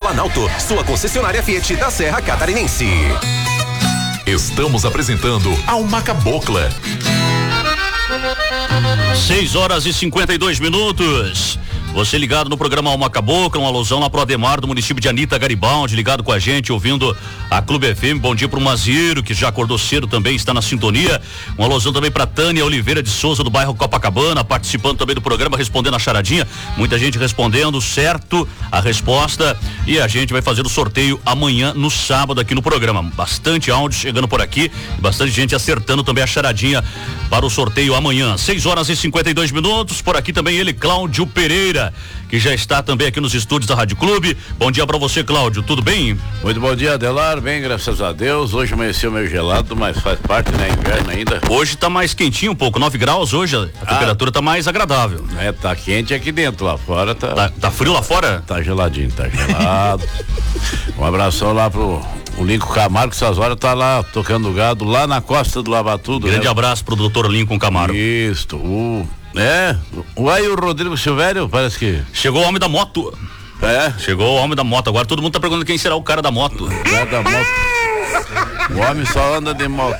Planalto, sua concessionária Fiat da Serra Catarinense. Estamos apresentando Alma Cabocla. 6h52. Você ligado no programa Alma Cabocla, uma alusão lá pro Ademar do município de Anita Garibaldi, ligado com a gente, ouvindo a Clube FM. Bom dia pro Maziro, que já acordou cedo também, está na sintonia. Uma alusão também pra Tânia Oliveira de Souza, do bairro Copacabana, participando também do programa, respondendo a charadinha. Muita gente respondendo certo a resposta, e a gente vai fazer o sorteio amanhã, no sábado, aqui no programa. Bastante áudio chegando por aqui, bastante gente acertando também a charadinha para o sorteio amanhã. 6h52. Por aqui também ele, Cláudio Pereira, que já está também aqui nos estúdios da Rádio Clube. Bom dia para você, Cláudio, tudo bem? Muito bom dia, Adelar, bem, graças a Deus. Hoje amanheceu meio gelado, mas faz parte, né, inverno ainda. Hoje tá mais quentinho um pouco, 9 graus hoje, a temperatura tá mais agradável. É, tá quente aqui dentro, lá fora tá frio lá fora? Tá geladinho, tá gelado. Um abração lá pro Lincoln Camargo, que essas horas tá lá tocando gado, lá na costa do Lavatudo. Grande abraço pro doutor Lincoln Camargo. Isso, aí o Rodrigo Silvério, parece que... Chegou o homem da moto. Chegou o homem da moto, agora todo mundo tá perguntando quem será o cara da moto. O cara da moto. O homem só anda de moto.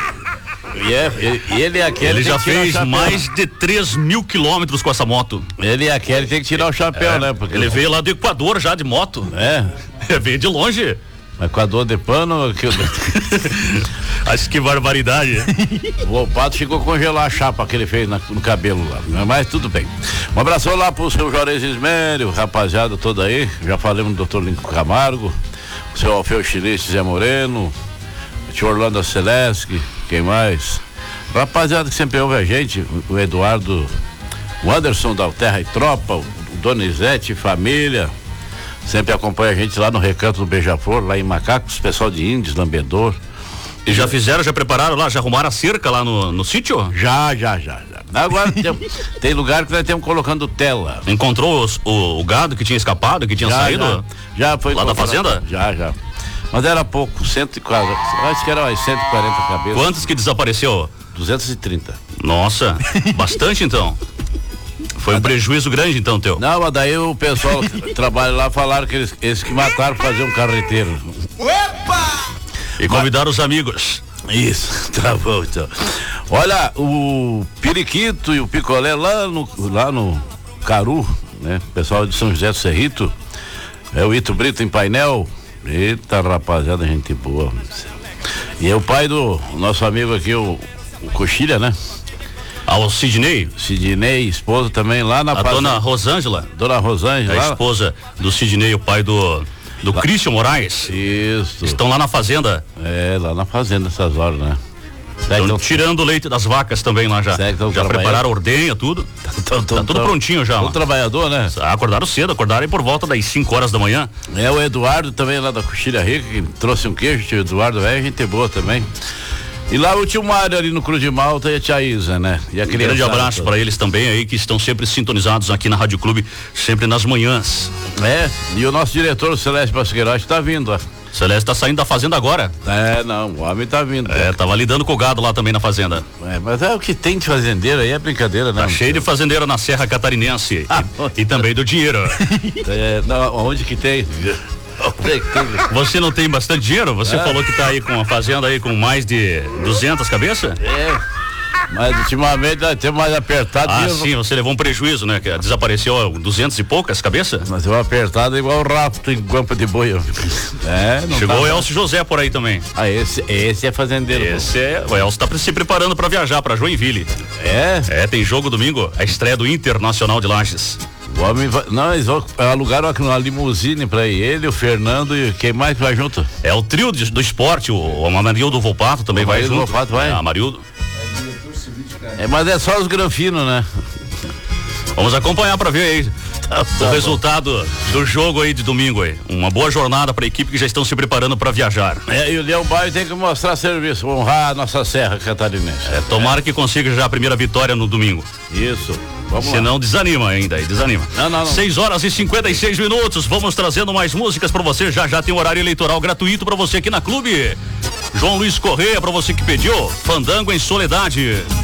E ele é aquele. Ele já fez mais de 3.000 quilômetros com essa moto. Ele é aquele, tem que tirar o chapéu, né? Porque ele veio lá do Equador já de moto. Veio de longe. Equador de pano. Acho que barbaridade. O Lopato chegou a congelar a chapa que ele fez no cabelo lá. Mas tudo bem. Um abraço lá pro seu Juarez Ismério, rapaziada toda aí. Já falamos do doutor Lincoln Camargo, o seu Alfeu Chiliste Zé Moreno, o tio Orlando Celeste, quem mais? Rapaziada que sempre ouve a gente, o Eduardo, o Anderson da Terra e Tropa, o Donizete, família. Sempre acompanha a gente lá no Recanto do Beija-Flor, lá em Macacos, pessoal de Índios, Lambedor. E já prepararam lá, já arrumaram a cerca lá no sítio? Já. Agora tem lugar que nós estamos colocando tela. Encontrou o gado que tinha escapado, que tinha saído? Já foi. Lá da fazenda? Já. Mas era pouco, 140, acho que era 140 cabeças. Quantos que desapareceu? 230. Nossa, bastante então. Foi um prejuízo grande então, teu? Não, mas daí o pessoal que trabalha lá falaram que eles que mataram pra fazer um carreteiro. Opa! E convidaram os amigos. Isso, tá bom então. Olha, o Periquito e o Picolé lá no Caru, né? Pessoal de São José do Cerrito, o Ito Brito em painel. Eita, rapaziada, gente boa. E é o pai do nosso amigo aqui, o Coxilha, né? O Sidney, esposa também lá na Dona Rosângela. A esposa do Sidney, o pai do Christian Moraes. Isso. Estão lá na fazenda. Lá na fazenda essas horas, né? Estão tirando o leite das vacas também lá já. Já prepararam a ordenha, tudo. Tá tudo prontinho já. Um trabalhador, né? Acordaram cedo, acordaram aí por volta das 5 horas da manhã. O Eduardo também lá da Coxilha Rica, que trouxe um queijo, tio Eduardo, gente boa também. E lá o tio Mário ali no Cruz de Malta e a tia Isa, né? E aquele grande abraço para eles também aí, que estão sempre sintonizados aqui na Rádio Clube, sempre nas manhãs. E o nosso diretor, o Celeste Basqueirote, tá vindo, ó. Celeste tá saindo da fazenda agora. Não, o homem tá vindo. Tava lidando com o gado lá também na fazenda. Mas é o que tem de fazendeiro aí, é brincadeira, né? Tá cheio de fazendeiro na Serra Catarinense e também do dinheiro. Onde que tem? Você não tem bastante dinheiro? Você falou que tá aí com a fazenda aí com mais de 200 cabeças? Mas ultimamente tem mais apertado. Sim, você levou um prejuízo, né? Que desapareceu 200 e poucas cabeças? Mas deu uma apertada igual o rafto em guampa de boi. Chegou o Elcio José por aí também. Esse é fazendeiro. O Elcio tá se preparando para viajar para Joinville. Tem jogo domingo, a estreia do Internacional de Lages. O homem vai, eles vão alugar uma limusine pra ele, o Fernando e quem mais vai junto? É o trio do esporte, o Amarildo Volpato também vai junto. Volpato vai? Amarildo. Mas é só os granfinos, né? Vamos acompanhar pra ver aí o resultado do jogo aí de domingo aí. Uma boa jornada pra equipe que já estão se preparando pra viajar. E o Leão Baio tem que mostrar serviço, honrar a nossa Serra Catarinense. Tomara que consiga já a primeira vitória no domingo. Isso. Senão desanima ainda, desanima. Não. 6h56. Vamos trazendo mais músicas pra você. Já tem horário eleitoral gratuito pra você aqui na Clube. João Luiz Correia, pra você que pediu. Fandango em Soledade.